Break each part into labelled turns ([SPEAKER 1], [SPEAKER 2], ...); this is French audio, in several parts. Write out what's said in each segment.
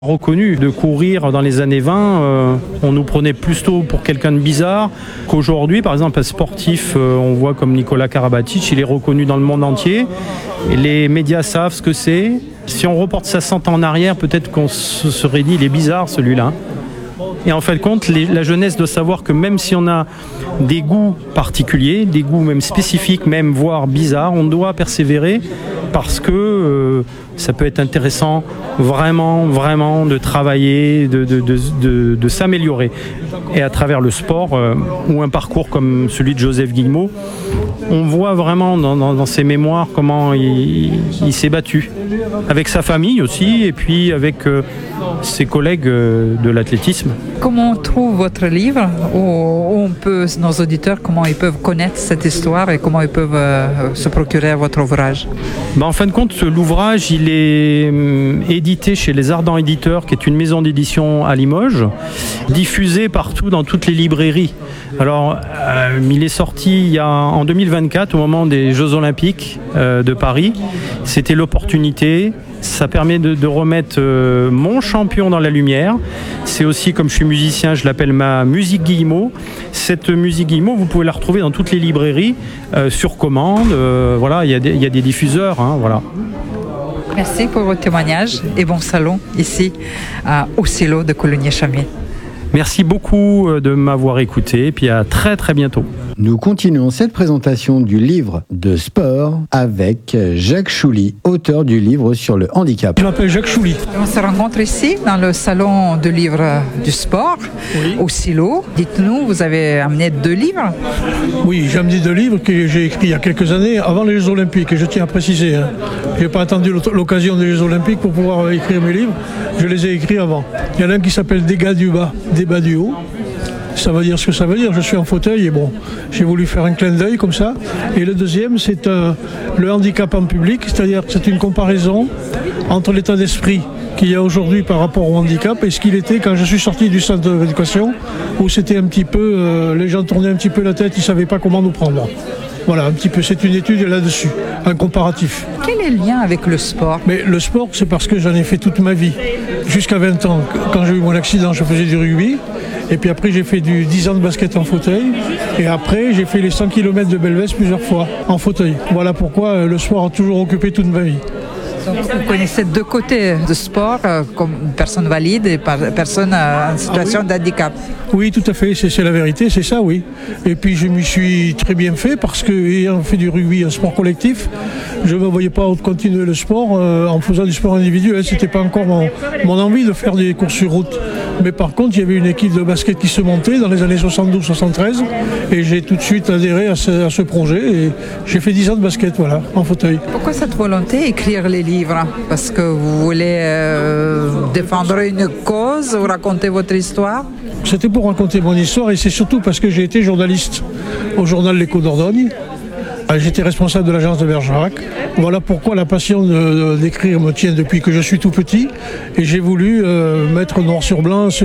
[SPEAKER 1] Reconnu de courir dans les années 20, on nous prenait plutôt pour quelqu'un de bizarre qu'aujourd'hui. Par exemple, un sportif, on voit comme Nicolas Karabatic, il est reconnu dans le monde entier. Et les médias savent ce que c'est. Si on reporte ça 100 ans en arrière, peut-être qu'on se serait dit il est bizarre celui-là. Et en fin de compte, la jeunesse doit savoir que même si on a des goûts particuliers, des goûts même spécifiques, même voire bizarres, on doit persévérer parce que ça peut être intéressant vraiment de travailler, de s'améliorer. Et à travers le sport ou un parcours comme celui de Joseph Guillemot, on voit vraiment dans ses mémoires comment il s'est battu. Avec sa famille aussi et puis avec ses collègues de l'athlétisme.
[SPEAKER 2] Comment on trouve votre livre? Où on peut, nos auditeurs, comment ils peuvent connaître cette histoire et comment ils peuvent se procurer votre ouvrage?
[SPEAKER 1] En fin de compte, l'ouvrage, il est édité chez les Ardents Éditeurs, qui est une maison d'édition à Limoges, diffusé partout dans toutes les librairies. Alors, il est sorti en 2024, au moment des Jeux Olympiques de Paris. C'était l'opportunité. Ça permet de remettre mon champion dans la lumière. C'est aussi, comme je suis musicien, je l'appelle ma musique Guillemot. Cette musique Guillemot, vous pouvez la retrouver dans toutes les librairies, sur commande. Voilà, il y a des diffuseurs. Voilà.
[SPEAKER 2] Merci pour votre témoignage et bon salon ici au silo de Coulommiers-Chamiers.
[SPEAKER 1] Merci beaucoup de m'avoir écouté et puis à très très bientôt.
[SPEAKER 3] Nous continuons cette présentation du livre de sport avec Jacques Chouly, auteur du livre sur le handicap.
[SPEAKER 4] Je m'appelle Jacques Chouly.
[SPEAKER 2] On se rencontre ici dans le salon de livres du sport, au silo. Dites-nous, vous avez amené 2 livres?
[SPEAKER 4] Oui, j'ai amené 2 livres que j'ai écrits il y a quelques années, avant les Jeux Olympiques, et je tiens à préciser. Je n'ai pas attendu l'occasion des Jeux Olympiques pour pouvoir écrire mes livres, je les ai écrits avant. Il y en a un qui s'appelle Dégâts du bas, débat du haut. Ça veut dire ce que ça veut dire, je suis en fauteuil et bon, j'ai voulu faire un clin d'œil comme ça. Et le deuxième, c'est le handicap en public, c'est-à-dire que c'est une comparaison entre l'état d'esprit qu'il y a aujourd'hui par rapport au handicap et ce qu'il était quand je suis sorti du centre d'éducation, où c'était un petit peu, les gens tournaient un petit peu la tête, ils ne savaient pas comment nous prendre. Voilà, un petit peu, c'est une étude là-dessus, un comparatif.
[SPEAKER 2] Quel est le lien avec le sport?
[SPEAKER 4] Mais le sport, c'est parce que j'en ai fait toute ma vie. Jusqu'à 20 ans, quand j'ai eu mon accident, je faisais du rugby. Et puis après, j'ai fait 10 ans de basket en fauteuil. Et après, j'ai fait les 100 km de Belvès plusieurs fois en fauteuil. Voilà pourquoi le sport a toujours occupé toute ma vie.
[SPEAKER 2] Donc, vous connaissez 2 côtés de sport, comme personne valide et personne en situation de handicap.
[SPEAKER 4] Oui, tout à fait, c'est la vérité, c'est ça, oui. Et puis je m'y suis très bien fait parce que, ayant fait du rugby, un sport collectif, je ne me voyais pas continuer le sport en faisant du sport individuel. C'était pas encore mon envie de faire des courses sur route. Mais par contre, il y avait une équipe de basket qui se montait dans les années 72-73 et j'ai tout de suite adhéré à ce projet et j'ai fait 10 ans de basket, voilà, en fauteuil.
[SPEAKER 2] Pourquoi cette volonté d'écrire les livres? Parce que vous voulez défendre une cause ou raconter votre histoire?
[SPEAKER 4] C'était pour raconter mon histoire et c'est surtout parce que j'ai été journaliste au journal L'Écho d'Ordogne. J'étais responsable de l'agence de Bergerac. Voilà pourquoi la passion d'écrire me tient depuis que je suis tout petit. Et j'ai voulu mettre noir sur blanc ce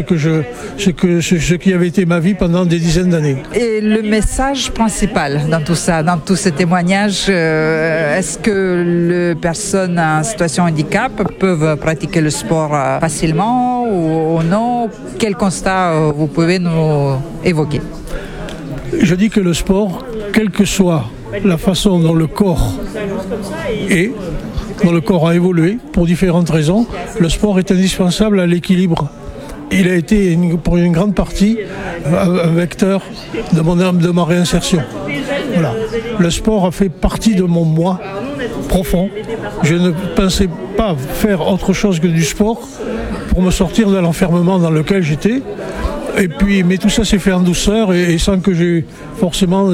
[SPEAKER 4] qui avait été ma vie pendant des dizaines d'années.
[SPEAKER 2] Et le message principal dans tout ça, dans tous ces témoignages, est-ce que les personnes en situation de handicap peuvent pratiquer le sport facilement ou non? Quel constat vous pouvez nous évoquer?
[SPEAKER 4] Je dis que le sport, quelle que soit la façon dont le corps est, dont le corps a évolué, pour différentes raisons, le sport est indispensable à l'équilibre. Il a été, pour une grande partie, un vecteur de ma réinsertion. Voilà. Le sport a fait partie de mon moi profond. Je ne pensais pas faire autre chose que du sport pour me sortir de l'enfermement dans lequel j'étais. Et puis, mais tout ça s'est fait en douceur et sans que j'ai forcément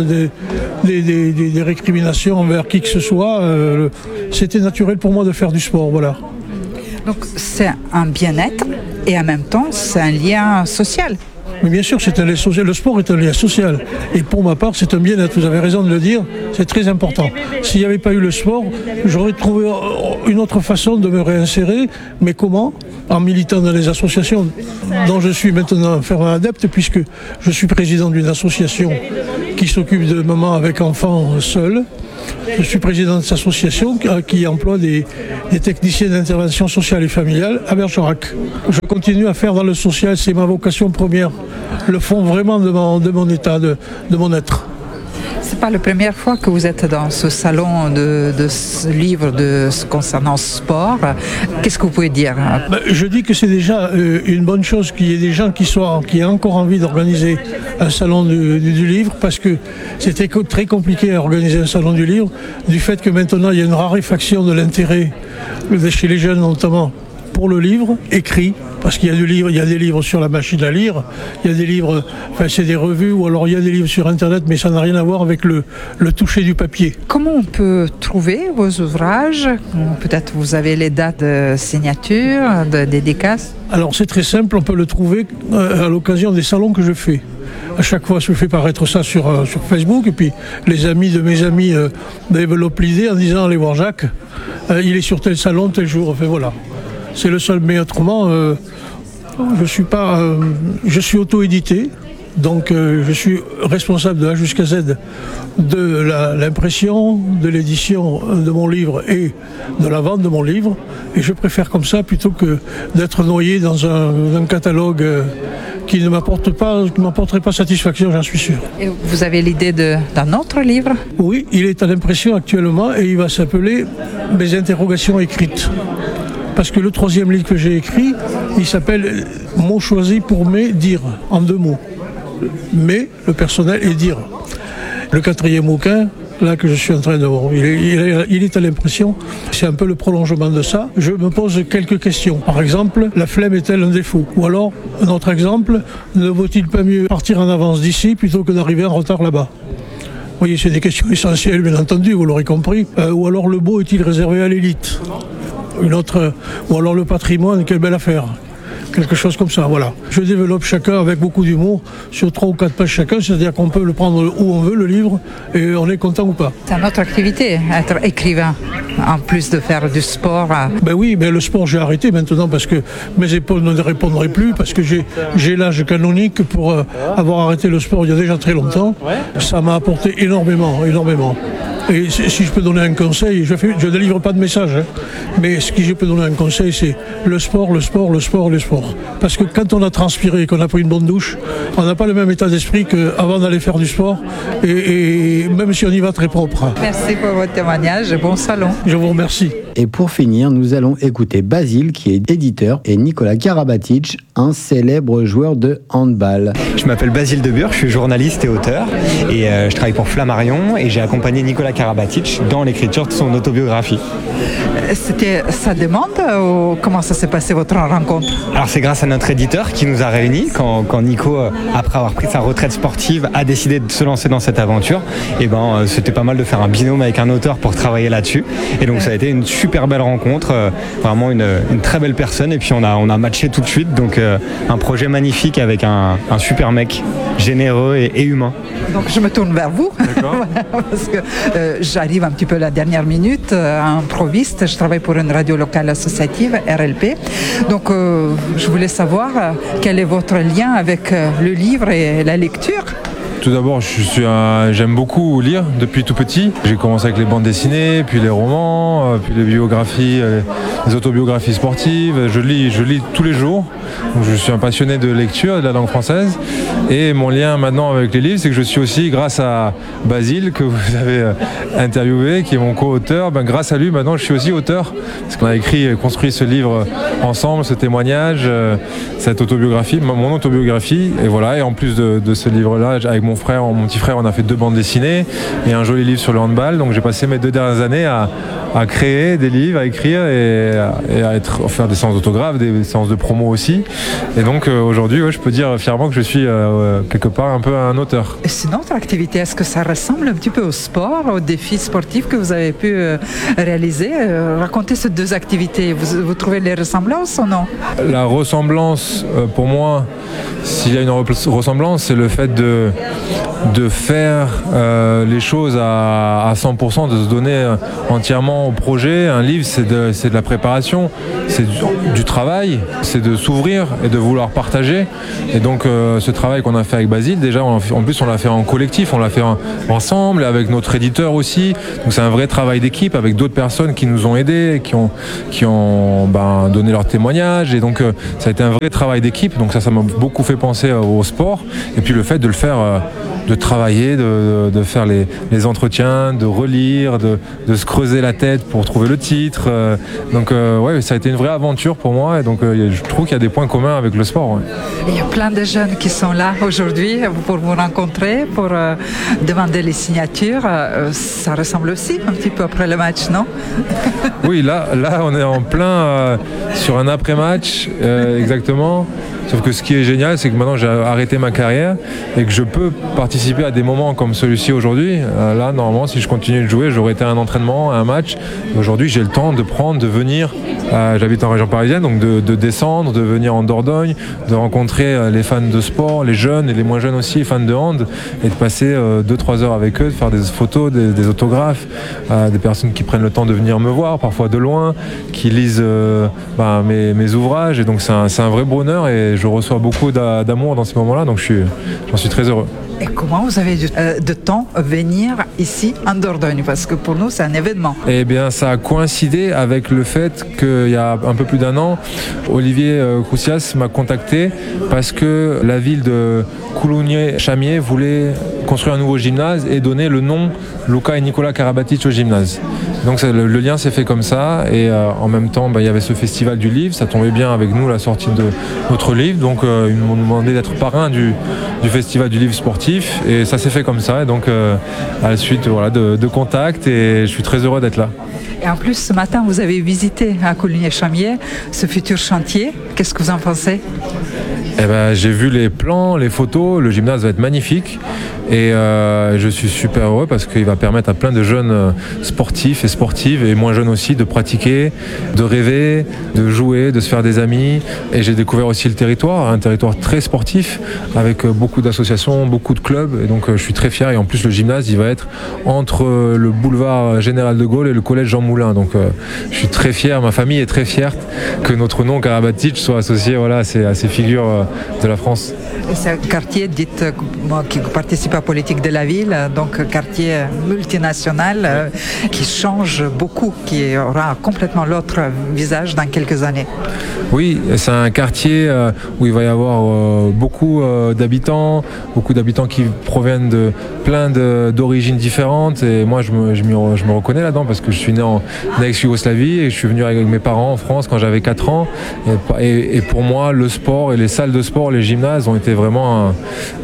[SPEAKER 4] des récriminations envers qui que ce soit. C'était naturel pour moi de faire du sport, voilà.
[SPEAKER 2] Donc c'est un bien-être et en même temps c'est un lien social.
[SPEAKER 4] Mais bien sûr, c'est un lien social. Le sport est un lien social. Et pour ma part, c'est un bien-être. Vous avez raison de le dire, c'est très important. S'il n'y avait pas eu le sport, j'aurais trouvé une autre façon de me réinsérer. Mais comment? En militant dans les associations dont je suis maintenant un fervent adepte, puisque je suis président d'une association qui s'occupe de mamans avec enfants seuls. Je suis président de cette association qui emploie des techniciens d'intervention sociale et familiale à Bergerac. Je continue à faire dans le social, c'est ma vocation première, le fond vraiment de mon état, de mon être.
[SPEAKER 2] C'est pas la première fois que vous êtes dans ce salon de ce livre concernant sport. Qu'est-ce que vous pouvez dire?
[SPEAKER 4] Je dis que c'est déjà une bonne chose qu'il y ait des gens qui aient encore envie d'organiser un salon du livre, parce que c'était très compliqué à organiser un salon du livre, du fait que maintenant il y a une raréfaction de l'intérêt chez les jeunes notamment pour le livre écrit, parce qu'il y a des livres sur la machine à lire, il y a des livres, c'est des revues, ou alors il y a des livres sur Internet, mais ça n'a rien à voir avec le toucher du papier.
[SPEAKER 2] Comment on peut trouver vos ouvrages? Peut-être vous avez les dates de signature, de dédicaces?
[SPEAKER 4] Alors c'est très simple, on peut le trouver à l'occasion des salons que je fais. À chaque fois, je fais paraître ça sur Facebook, et puis les amis de mes amis développent l'idée en disant allez voir Jacques, il est sur tel salon, tel jour, enfin voilà. C'est le seul, mais autrement, je suis auto-édité, donc je suis responsable de A jusqu'à Z de l'impression, de l'édition de mon livre et de la vente de mon livre, et je préfère comme ça plutôt que d'être noyé dans un catalogue qui ne m'apporterait pas satisfaction, j'en suis sûr.
[SPEAKER 2] Et vous avez l'idée d'un autre livre?
[SPEAKER 4] Oui, il est à l'impression actuellement et il va s'appeler « Mes interrogations écrites ». Parce que le troisième livre que j'ai écrit, il s'appelle « Mots choisis pour mes dire », en 2 mots. Mais, le personnel, et dire. Le 4e bouquin, là que je suis en train de voir, il est à l'impression, c'est un peu le prolongement de ça. Je me pose quelques questions. Par exemple, la flemme est-elle un défaut? Ou alors, un autre exemple, ne vaut-il pas mieux partir en avance d'ici plutôt que d'arriver en retard là-bas? Vous voyez, c'est des questions essentielles, bien entendu, vous l'aurez compris. Ou alors, le beau est-il réservé à l'élite? Ou alors le patrimoine, quelle belle affaire. Quelque chose comme ça, voilà. Je développe chacun avec beaucoup d'humour sur 3 ou 4 pages chacun, c'est-à-dire qu'on peut le prendre où on veut, le livre, et on est content ou pas.
[SPEAKER 2] C'est une autre activité, être écrivain, en plus de faire du sport.
[SPEAKER 4] Ben oui, mais le sport j'ai arrêté maintenant parce que mes épaules ne répondraient plus, parce que j'ai l'âge canonique pour avoir arrêté le sport il y a déjà très longtemps. Ça m'a apporté énormément, énormément. Et si je peux donner un conseil, je ne délivre pas de message, hein, mais ce que je peux donner un conseil, c'est le sport, le sport, le sport, le sport. Parce que quand on a transpiré et qu'on a pris une bonne douche, on n'a pas le même état d'esprit qu'avant d'aller faire du sport, et même si on y va très propre.
[SPEAKER 2] Merci pour votre témoignage et bon salon.
[SPEAKER 4] Je vous remercie.
[SPEAKER 3] Et pour finir, nous allons écouter Basile, qui est éditeur, et Nicolas Karabatic, un célèbre joueur de handball.
[SPEAKER 5] Je m'appelle Basile Debure, je suis journaliste et auteur, et je travaille pour Flammarion, et j'ai accompagné Nicolas Karabatic dans l'écriture de son autobiographie.
[SPEAKER 2] C'était sa demande ou comment ça s'est passé votre rencontre?
[SPEAKER 5] Alors c'est grâce à notre éditeur qui nous a réunis quand Nico, après avoir pris sa retraite sportive, a décidé de se lancer dans cette aventure. Et c'était pas mal de faire un binôme avec un auteur pour travailler là-dessus. Et donc ça a été une super belle rencontre, vraiment une très belle personne. Et puis on a matché tout de suite. Donc un projet magnifique avec un super mec, généreux et humain.
[SPEAKER 2] Donc je me tourne vers vous. D'accord. Parce que j'arrive un petit peu à la dernière minute, improviste. Je travaille pour une radio locale associative, RLP. Donc je voulais savoir quel est votre lien avec le livre et la lecture.
[SPEAKER 6] Tout d'abord, j'aime beaucoup lire depuis tout petit. J'ai commencé avec les bandes dessinées, puis les romans, puis les biographies, les autobiographies sportives. Je lis tous les jours. Donc, je suis un passionné de lecture et de la langue française. Et mon lien maintenant avec les livres, c'est que je suis aussi, grâce à Basile, que vous avez interviewé, qui est mon co-auteur, grâce à lui, maintenant, je suis aussi auteur. Parce qu'on a construit ce livre ensemble, ce témoignage, cette autobiographie, mon autobiographie. Et voilà, et en plus de ce livre-là, avec mon petit frère, on a fait 2 bandes dessinées et un joli livre sur le handball. Donc j'ai passé mes 2 dernières années à créer des livres, à écrire et à faire des séances d'autographes, des séances de promo aussi. Et donc aujourd'hui, je peux dire fièrement que je suis quelque part un peu un auteur.
[SPEAKER 2] C'est notre activité. Est-ce que ça ressemble un petit peu au sport, aux défis sportifs que vous avez pu réaliser? Racontez ces 2 activités. Vous trouvez les ressemblances ou non?
[SPEAKER 6] La ressemblance, pour moi, s'il y a une ressemblance, c'est le fait de faire les choses à 100%, de se donner entièrement au projet. Un livre, c'est de la préparation, c'est du travail, c'est de s'ouvrir et de vouloir partager. Et donc ce travail qu'on a fait avec Basile, déjà en plus on l'a fait en collectif, on l'a fait ensemble, avec notre éditeur aussi. Donc c'est un vrai travail d'équipe avec d'autres personnes qui nous ont aidés, qui ont donné leur témoignage. Et donc ça a été un vrai travail d'équipe. Donc ça m'a beaucoup fait penser au sport. Et puis le fait de le faire, de travailler, de faire les entretiens, de relire, de se creuser la tête pour trouver le titre. Donc ça a été une vraie aventure pour moi. Et donc je trouve qu'il y a des points communs avec le sport. Ouais.
[SPEAKER 2] Il y a plein de jeunes qui sont là aujourd'hui pour vous rencontrer, pour demander les signatures. Ça ressemble aussi un petit peu après le match, non?
[SPEAKER 6] Oui, là on est en plein sur un après-match, exactement. Sauf que ce qui est génial, c'est que maintenant j'ai arrêté ma carrière et que je peux participer à des moments comme celui-ci aujourd'hui. Là, normalement, si je continuais de jouer, j'aurais été à un entraînement, à un match. Aujourd'hui, j'ai le temps de venir. J'habite en région parisienne, donc de descendre, de venir en Dordogne, de rencontrer les fans de sport, les jeunes et les moins jeunes aussi, les fans de hand, et de passer 2-3 heures avec eux, de faire des photos, des autographes, des personnes qui prennent le temps de venir me voir, parfois de loin, qui lisent mes ouvrages. Et donc c'est un vrai bonheur et je reçois beaucoup d'amour dans ces moments-là, donc j'en suis très heureux.
[SPEAKER 2] Et comment vous avez de temps venir ici en Dordogne? Parce que pour nous, c'est un événement.
[SPEAKER 6] Eh bien, ça a coïncidé avec le fait qu'il y a un peu plus d'un an, Olivier Croussias m'a contacté parce que la ville de Coulugné-Chamiers voulait construire un nouveau gymnase et donner le nom Luca et Nicola Karabatic au gymnase. Donc le lien s'est fait comme ça et en même temps il y avait ce festival du livre, ça tombait bien avec nous la sortie de notre livre, donc ils m'ont demandé d'être parrain du festival du livre sportif et ça s'est fait comme ça et donc à la suite de contacts et je suis très heureux d'être là.
[SPEAKER 2] Et en plus ce matin vous avez visité à Coulugné-Chamiers ce futur chantier, qu'est-ce que vous en pensez?
[SPEAKER 6] J'ai vu les plans, les photos, le gymnase va être magnifique et je suis super heureux parce qu'il va permettre à plein de jeunes sportifs et sportives et moins jeunes aussi de pratiquer, de rêver, de jouer, de se faire des amis. Et j'ai découvert aussi le territoire, un territoire très sportif avec beaucoup d'associations, beaucoup de clubs et donc je suis très fier et en plus le gymnase il va être entre le boulevard Général de Gaulle et le collège Jean Moulin. Donc je suis très fier, ma famille est très fière que notre nom Karabatic soit associé à ces figures de la France.
[SPEAKER 2] C'est un quartier qui participe à la politique de la ville, donc quartier multinational qui change beaucoup, qui aura complètement l'autre visage dans quelques années.
[SPEAKER 6] Oui, c'est un quartier où il va y avoir beaucoup d'habitants qui proviennent de plein d'origines différentes et moi je me reconnais là-dedans parce que je suis né en ex-Yougoslavie et je suis venu avec mes parents en France quand j'avais 4 ans et pour moi le sport et les salles de sport, les gymnases ont été vraiment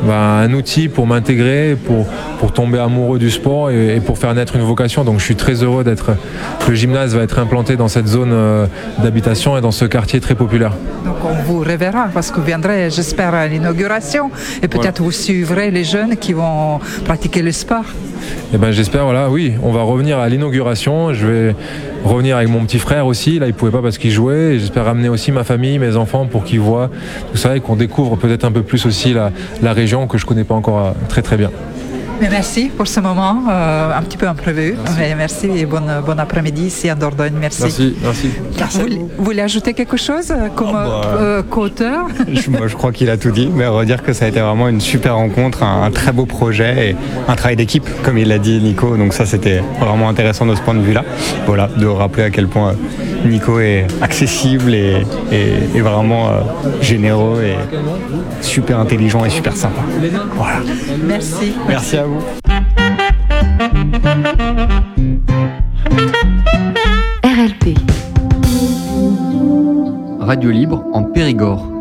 [SPEAKER 6] un outil pour m'intégrer, pour tomber amoureux du sport et pour faire naître une vocation. Donc je suis très heureux que le gymnase va être implanté dans cette zone d'habitation et dans ce quartier très populaire.
[SPEAKER 2] Donc on vous reverra parce que vous viendrez, j'espère, à l'inauguration et peut-être vous suivrez les jeunes qui vont pratiquer le sport.
[SPEAKER 6] J'espère, oui, on va revenir à l'inauguration. Je vais revenir avec mon petit frère aussi. Là, il pouvait pas parce qu'il jouait. Et j'espère ramener aussi ma famille, mes enfants pour qu'ils voient tout ça et qu'on découvre peut-être un peu plus aussi la région que je connais pas encore très très bien.
[SPEAKER 2] Mais merci pour ce moment, un petit peu imprévu. Merci et bon après-midi ici à Dordogne. Merci. Vous voulez ajouter quelque chose comme co-auteur?
[SPEAKER 5] Je crois qu'il a tout dit, mais redire que ça a été vraiment une super rencontre, un très beau projet et un travail d'équipe, comme il l'a dit Nico. Donc ça, c'était vraiment intéressant de ce point de vue-là. Voilà, de rappeler à quel point Nico est accessible et vraiment généreux et super intelligent et super sympa. Voilà.
[SPEAKER 2] Merci.
[SPEAKER 5] Merci à vous.
[SPEAKER 7] RLP Radio Libre en Périgord.